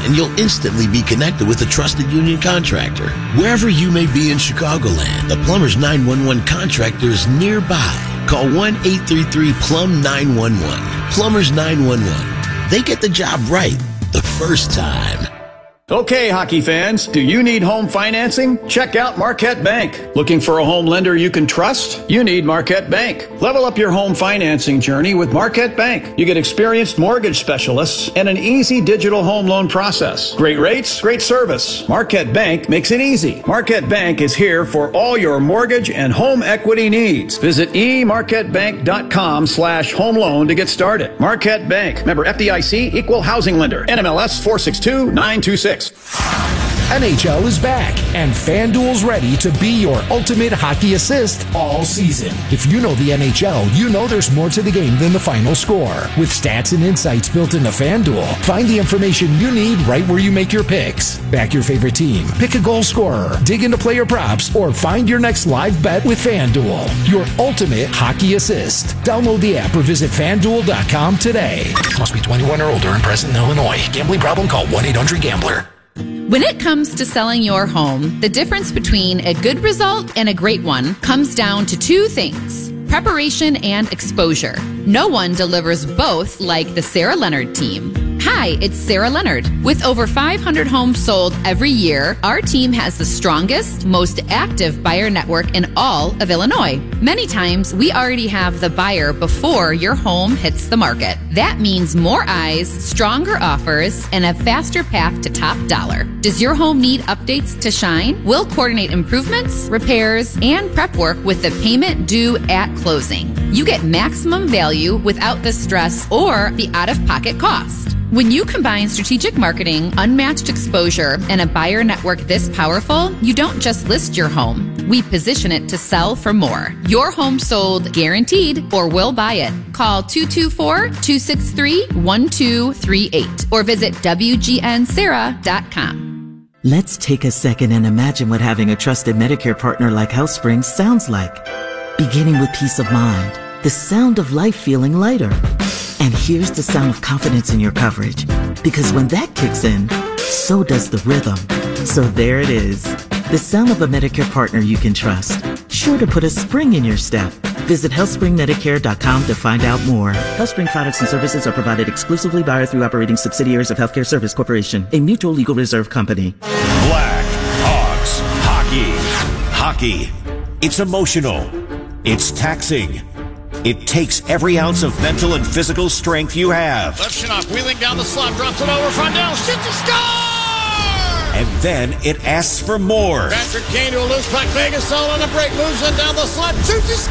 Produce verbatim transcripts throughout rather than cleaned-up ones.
and you'll instantly be connected with a trusted union contractor. Wherever you may be in Chicagoland, the Plumbers nine one one contractor is nearby. Call one eight three three plumb nine one one. Plumbers nine one one. They get the job right the first time. Okay, hockey fans, do you need home financing? Check out Marquette Bank. Looking for a home lender you can trust? You need Marquette Bank. Level up your home financing journey with Marquette Bank. You get experienced mortgage specialists and an easy digital home loan process. Great rates, great service. Marquette Bank makes it easy. Marquette Bank is here for all your mortgage and home equity needs. Visit e marquette bank dot com slash home loan to get started. Marquette Bank, member F D I C, equal housing lender, N M L S four six two nine two six. N H L is back, and FanDuel's ready to be your ultimate hockey assist all season. If you know the N H L, you know there's more to the game than the final score. With stats and insights built into FanDuel, find the information you need right where you make your picks. Back your favorite team, pick a goal scorer, dig into player props, or find your next live bet with FanDuel, your ultimate hockey assist. Download the app or visit FanDuel dot com today. Must be twenty-one or older and present in Illinois. Gambling problem? Call one eight hundred gambler. When it comes to selling your home, the difference between a good result and a great one comes down to two things: preparation and exposure. No one delivers both like the Sarah Leonard team. Hi, it's Sarah Leonard. With over five hundred homes sold every year, our team has the strongest, most active buyer network in all of Illinois. Many times, we already have the buyer before your home hits the market. That means more eyes, stronger offers, and a faster path to top dollar. Does your home need updates to shine? We'll coordinate improvements, repairs, and prep work with the payment due at closing. You get maximum value without the stress or the out-of-pocket cost. When you combine strategic marketing, unmatched exposure, and a buyer network this powerful, you don't just list your home. We position it to sell for more. Your home sold guaranteed, or we'll buy it. Call two two four, two six three, one two three eight or visit W G N Sarah dot com. Let's take a second and imagine what having a trusted Medicare partner like HealthSpring sounds like. Beginning with peace of mind, the sound of life feeling lighter. And here's the sound of confidence in your coverage. Because when that kicks in, so does the rhythm. So there it is. The sound of a Medicare partner you can trust. Sure to put a spring in your step. Visit health spring medicare dot com to find out more. HealthSpring products and services are provided exclusively by or through operating subsidiaries of Healthcare Service Corporation, a mutual legal reserve company. Black Hawks Hockey. Hockey. It's emotional. It's taxing. It takes every ounce of mental and physical strength you have. Levshunov wheeling down the slot, drops it over, Frondell shoots and scores! And then it asks for more. Patrick Kane to a loose puck, Vegas all on a break, moves in down the slot, shoots and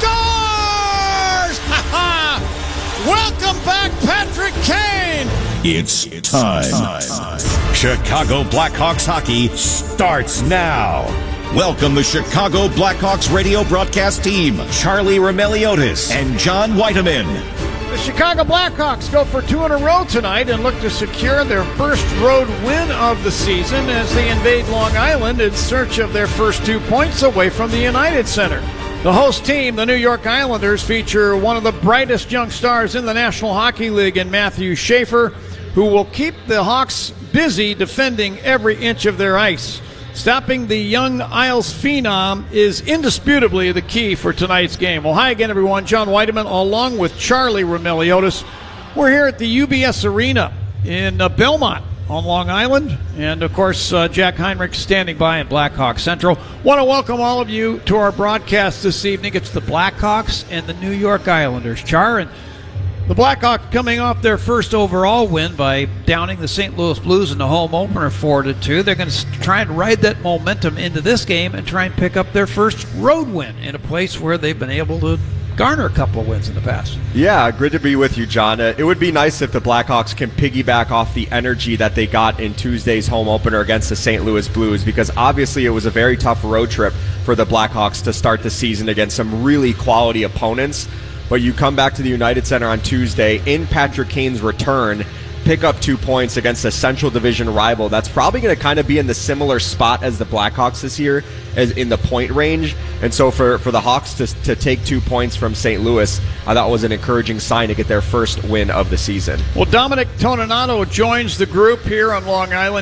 scores! Ha ha! Welcome back, Patrick Kane! It's, it's time. time. Chicago Blackhawks hockey starts now. Welcome the Chicago Blackhawks radio broadcast team, Charlie Roumeliotis and John Whiteman. The Chicago Blackhawks go for two in a row tonight and look to secure their first road win of the season as they invade Long Island in search of their first two points away from the United Center. The host team, the New York Islanders, feature one of the brightest young stars in the National Hockey League in Matthew Schaefer, who will keep the Hawks busy defending every inch of their ice. Stopping the young Isles phenom is indisputably the key for tonight's game. Well, hi again, everyone. John Whiteman along with Charlie Roumeliotis. We're here at the U B S Arena in uh, Belmont on Long Island. And, of course, uh, Jack Heinrich standing by in Blackhawk Central. Want to welcome all of you to our broadcast this evening. It's the Blackhawks and the New York Islanders. Char, and the Blackhawks coming off their first overall win by downing the Saint Louis Blues in the home opener four to two. They're going to try and ride that momentum into this game and try and pick up their first road win in a place where they've been able to garner a couple of wins in the past. Yeah, good to be with you, John. Uh, it would be nice if the Blackhawks can piggyback off the energy that they got in Tuesday's home opener against the Saint Louis Blues, because obviously it was a very tough road trip for the Blackhawks to start the season against some really quality opponents. But you come back to the United Center on Tuesday in Patrick Kane's return, pick up two points against a Central Division rival that's probably going to kind of be in the similar spot as the Blackhawks this year, as in the point range. And so for, for the Hawks to, to take two points from Saint Louis, I thought was an encouraging sign to get their first win of the season. Well, Dominic Toninato joins the group here on Long Island.